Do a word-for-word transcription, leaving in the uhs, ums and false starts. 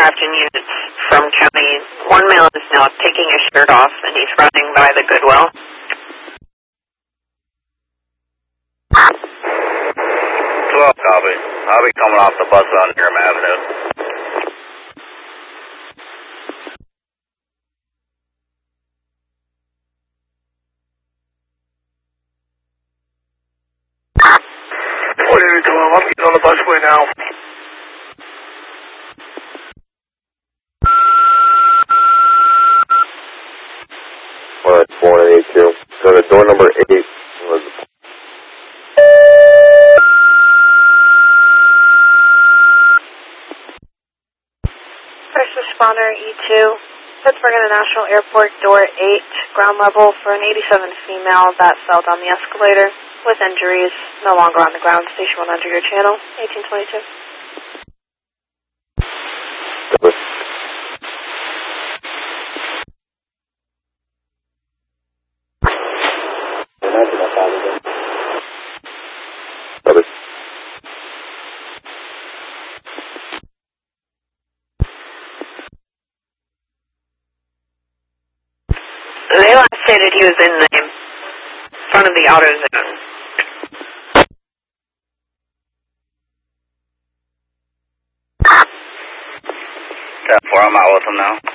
Grafton units from County. One male is now taking his shirt off and he's running by the Goodwill. twelve, copy. I'll be coming off the bus on Durham Avenue. forty-eight twelve, I'm getting on the busway now. Alright, four eight two. So the door number eight was... First responder E two, Pittsburgh International Airport, door eight, ground level for an eighty-seven female that fell down the escalator with injuries, no longer on the ground. Station one hundred, your channel, eighteen twenty-two. They last stated he was in the front of the auto zone. ten four, I'm out with him now.